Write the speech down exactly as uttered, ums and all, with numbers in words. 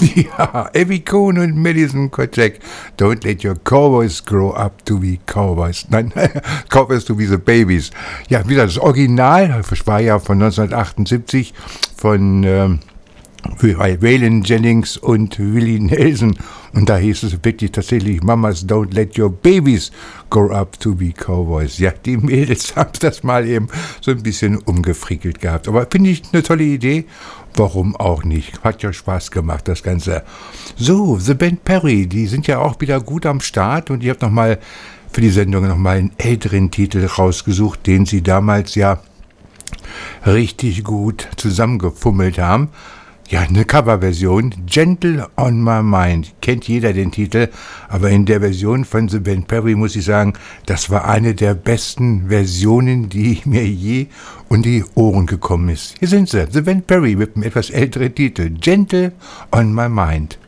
Ja, Evie Cohn und Madison Kotek. Don't let your cowboys grow up to be cowboys. Nein, cowboys to be the babies. Ja, wieder das Original, das war ja von neunzehnhundertachtundsiebzig von ähm, Waylon Jennings und Willie Nelson. Und da hieß es wirklich tatsächlich, Mamas, don't let your babies grow up to be cowboys. Ja, die Mädels haben das mal eben so ein bisschen umgefrickelt gehabt. Aber finde ich eine tolle Idee. Warum auch nicht? Hat ja Spaß gemacht, das Ganze. So, The Band Perry, die sind ja auch wieder gut am Start. Und ich habe nochmal für die Sendung nochmal einen älteren Titel rausgesucht, den sie damals ja richtig gut zusammengefummelt haben. Ja, eine Coverversion, Gentle on My Mind, kennt jeder den Titel, aber in der Version von The Band Perry muss ich sagen, das war eine der besten Versionen, die mir je um die Ohren gekommen ist. Hier sind sie, The Band Perry mit einem etwas älteren Titel, Gentle on My Mind.